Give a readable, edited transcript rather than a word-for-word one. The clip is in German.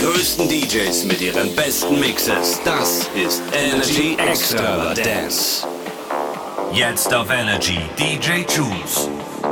größten DJs mit ihren besten Mixes. Das ist Energy Extravaganza. Jetzt auf Energy DJ Juice.